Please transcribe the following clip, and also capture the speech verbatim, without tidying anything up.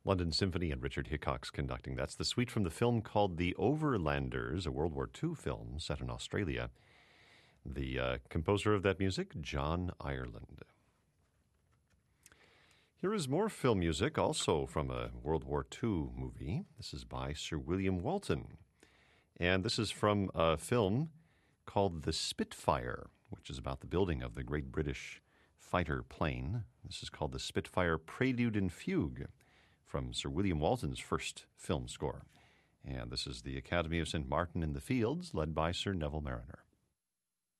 London Symphony and Richard Hickox conducting. That's the suite from the film called The Overlanders, a World War Two film set in Australia. The uh, composer of that music, John Ireland. Here is more film music, also from a World War Two movie. This is by Sir William Walton. And this is from a film called The Spitfire, which is about the building of the great British fighter plane. This is called The Spitfire Prelude and Fugue from Sir William Walton's first film score. And this is the Academy of Saint Martin in the Fields, led by Sir Neville Mariner.